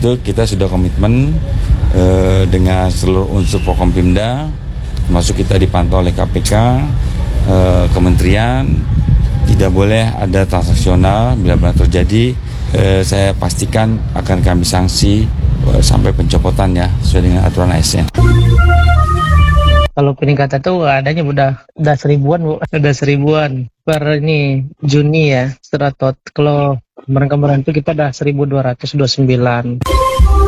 itu kita sudah komitmen dengan seluruh unsur Forkompimda, termasuk kita dipantau oleh KPK, kementerian, tidak boleh ada transaksional. Bila benar terjadi, saya pastikan akan kami sanksi sampai pencopotan ya, sesuai dengan aturan ASN. Kalau peningkatan tuh adanya udah seribuan Bu, udah seribuan per ini Juni ya, Seratot. Kalau kemarin-kemarin itu kita udah 1229.